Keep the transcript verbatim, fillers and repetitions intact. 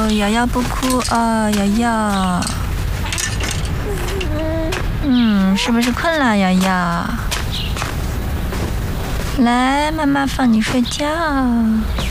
瑶瑶不哭啊，瑶瑶。嗯，是不是困了，瑶瑶？来，妈妈放你睡觉。